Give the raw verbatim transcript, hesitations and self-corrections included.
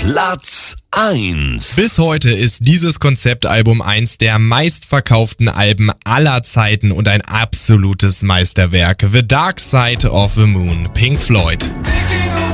Platz eins. Bis heute ist dieses Konzeptalbum eins der meistverkauften Alben aller Zeiten und ein absolutes Meisterwerk. The Dark Side of the Moon, Pink Floyd. Picking